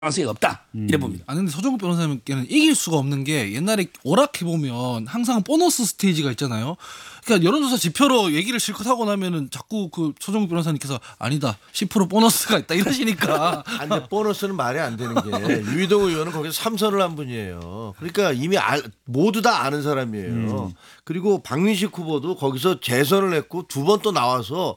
가능성이 없다 이래 봅니다. 아 근데 서정국 변호사님께는 이길 수가 없는 게 옛날에 오락해 보면 항상 보너스 스테이지가 있잖아요. 그러니까 여론조사 지표로 얘기를 실컷 하고 나면은 자꾸 그 서정국 변호사님께서 아니다 10% 보너스가 있다 이러시니까. 근데 보너스는 말이 안 되는 게 유희동 의원은 거기서 3선을 한 분이에요. 그러니까 이미 모두 다 아는 사람이에요. 그리고 박민식 후보도 거기서 재선을 했고 두 번 또 나와서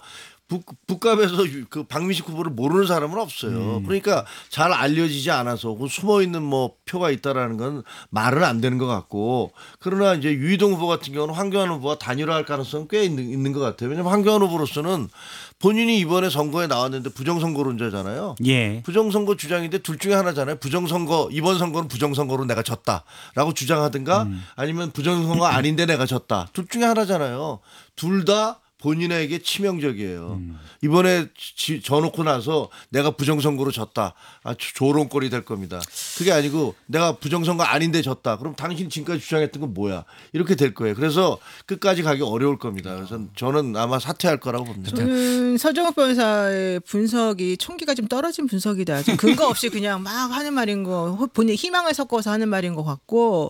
북갑에서 그 박민식 후보를 모르는 사람은 없어요. 그러니까 잘 알려지지 않아서 숨어 있는 뭐 표가 있다라는 건 말은 안 되는 것 같고, 그러나 이제 유희동 후보 같은 경우는 황교안 후보와 단일화할 가능성은 꽤 있는 것 같아요. 왜냐하면 황교안 후보로서는 본인이 이번에 선거에 나왔는데 부정선거론자잖아요. 예. 부정선거 주장인데 둘 중에 하나잖아요. 부정선거 이번 선거는 부정선거로 내가 졌다라고 주장하든가 아니면 부정선거 아닌데 내가 졌다. 둘 중에 하나잖아요. 둘 다 본인에게 치명적이에요. 이번에 져놓고 나서 내가 부정선거로 졌다. 조롱거리 될 겁니다. 그게 아니고 내가 부정선거 아닌데 졌다. 그럼 당신 지금까지 주장했던 건 뭐야? 이렇게 될 거예요. 그래서 끝까지 가기 어려울 겁니다. 그래서 저는 아마 사퇴할 거라고 봅니다. 저는 서정욱 변호사의 분석이 총기가 좀 떨어진 분석이다. 좀 근거 없이 그냥 막 하는 말인 거, 본인 희망을 섞어서 하는 말인 것 같고,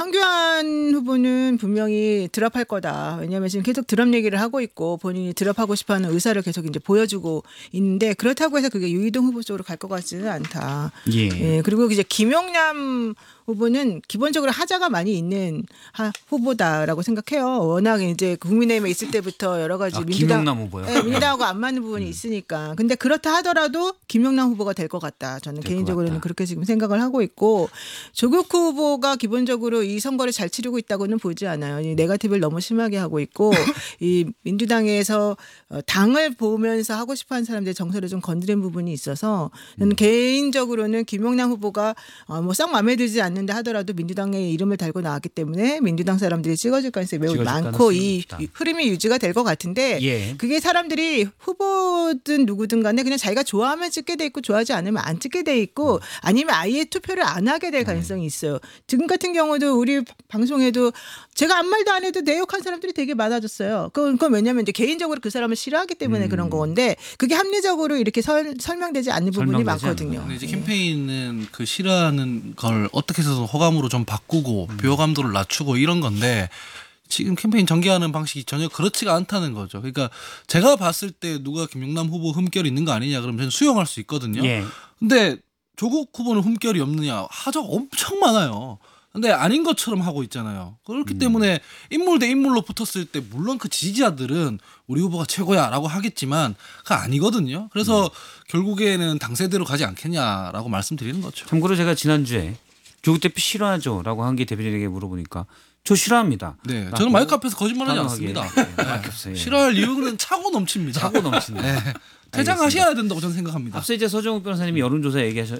황교안 후보는 분명히 드랍할 거다. 왜냐하면 지금 계속 드랍 얘기를 하고 있고 본인이 드랍하고 싶어하는 의사를 계속 이제 보여주고 있는데, 그렇다고 해서 그게 유희동 후보 쪽으로 갈 것 같지는 않다. 예. 예, 그리고 이제 김용남 후보는 기본적으로 하자가 많이 있는 후보다라고 생각해요. 워낙 이제 국민의힘에 있을 때부터 여러 가지 김용남 후보요? 네, 민주당하고 안 맞는 부분이 있으니까. 근데 그렇다 하더라도 김용남 후보가 될 것 같다. 저는 개인적으로는 그렇게 지금 생각을 하고 있고, 조국 후보가 기본적으로 이 선거를 잘 치르고 있다고는 보지 않아요. 이 네거티브를 너무 심하게 하고 있고 이 민주당에서 당을 보면서 하고 싶어하는 사람들의 정서를 좀 건드린 부분이 있어서 저는 개인적으로는 김용남 후보가 뭐 썩 마음에 들지 않는다 하더라도 민주당의 이름을 달고 나왔기 때문에 민주당 사람들이 찍어줄 가능성이 매우 많고 이 흐름이 유지가 될 것 같은데, 예. 그게 사람들이 후보든 누구든 간에 그냥 자기가 좋아하면 찍게 돼 있고 좋아하지 않으면 안 찍게 돼 있고 아니면 아예 투표를 안 하게 될 가능성이 있어요. 지금 같은 경우도 우리 방송에도 제가 아무 말도 안 해도 내 욕한 사람들이 되게 많아졌어요. 그건 왜냐하면 이제 개인적으로 그 사람을 싫어하기 때문에 그런 건데, 그게 합리적으로 이렇게 설명되지 않는 부분이 많거든요. 근데 이제 캠페인은 그 싫어하는 걸 어떻게 해서 호감으로 좀 바꾸고 비호감도를 낮추고 이런 건데, 지금 캠페인 전개하는 방식이 전혀 그렇지가 않다는 거죠. 그러니까 제가 봤을 때 누가 김용남 후보 흠결이 있는 거 아니냐 그러면 저는 수용할 수 있거든요. 예. 근데 조국 후보는 흠결이 없느냐, 하자가 엄청 많아요. 근데 아닌 것처럼 하고 있잖아요. 그렇기 때문에 인물 대 인물로 붙었을 때 물론 그 지지자들은 우리 후보가 최고야라고 하겠지만 그거 아니거든요. 그래서 결국에는 당세대로 가지 않겠냐라고 말씀드리는 거죠. 참고로 제가 지난주에 조국 대표 싫어하죠라고 한 게 대표님에게 물어보니까 저 싫어합니다. 네, 저는 마이크 앞에서 거짓말하지 않습니다. 마이크 없어요. 싫어할 이유는 차고 넘칩니다. 차고 넘치네. 네. 퇴장하셔야 된다고 저는 생각합니다. 앞서 이제 서정욱 변호사님이 여론조사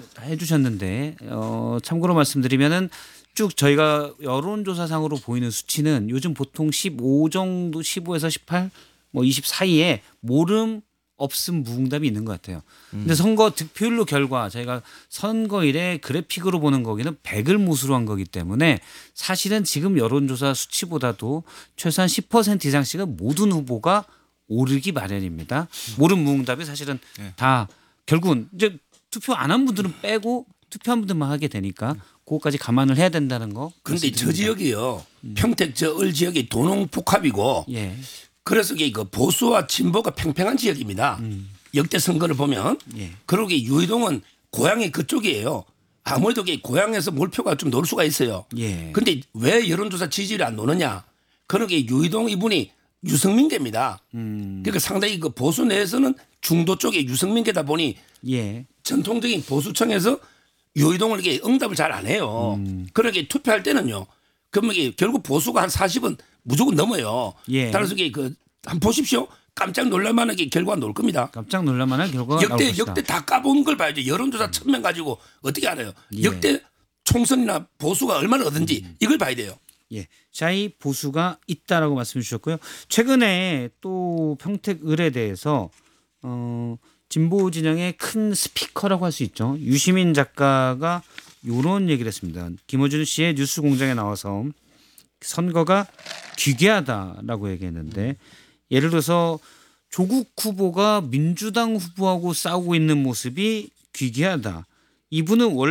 해주셨는데 참고로 말씀드리면은 쭉 저희가 여론조사상으로 보이는 수치는 요즘 보통 15 정도, 15에서 18, 뭐 20 사이에 모름, 없음, 무응답이 있는 것 같아요. 근데 선거 득표율로 결과 저희가 선거일에 그래픽으로 보는 거기는 100을 무수로 한 거기 때문에 사실은 지금 여론조사 수치보다도 최소한 10% 이상씩은 모든 후보가 오르기 마련입니다. 모름, 무응답이 사실은 다 결국은 이제 투표 안 한 분들은 빼고 투표한 분들만 하게 되니까 그것까지 감안을 해야 된다는 거. 그런데 저 지역이요. 평택 저 을 지역이 도농복합이고 예. 그래서 이게 그 보수와 진보가 팽팽한 지역입니다. 역대 선거를 보면 예. 그러고 유희동은 고향이 그쪽이에요. 아무래도 고향에서 몰표가 좀 놀 수가 있어요. 예. 그런데 왜 여론조사 지지율이 안 노느냐? 그런 게 유희동 이분이 유승민계입니다. 그러니까 상당히 그 보수 내에서는 중도 쪽에 유승민계다 보니 예. 전통적인 보수층에서 유희동을 이렇게 응답을 잘 안 해요. 그러게 투표할 때는요. 그러면 이게 결국 보수가 한 40은 무조건 넘어요. 예. 따라서 이게 한번 보십시오. 깜짝 놀랄만하게 결과가 나올 겁니다. 깜짝 놀랄만한 결과가 나올 것이다. 역대 다 까본 걸 봐야죠. 여론조사 1000명 가지고 어떻게 알아요? 예. 역대 총선이나 보수가 얼마나 얻은지 이걸 봐야 돼요. 예, 자의 보수가 있다라고 말씀해 주셨고요. 최근에 또 평택 을에 대해서 진보 진영의 큰 스피커라고 할 수 있죠. 유시민 작가가 이런 얘기를 했습니다. 김어준 씨의 뉴스공장에 나와서 선거가 기괴하다라고 얘기했는데, 예를 들어서 조국 후보가 민주당 후보하고 싸우고 있는 모습이 기괴하다. 이분은